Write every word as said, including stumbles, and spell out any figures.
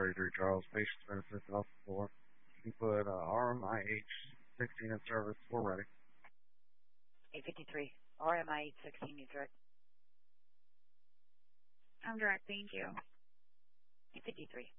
forty-three Charles, patient's benefits off the floor. You put uh, R M I H sixteen in service. We're ready. eight fifty-three. R M I H sixteen, you direct. I'm direct, thank you. eight fifty-three.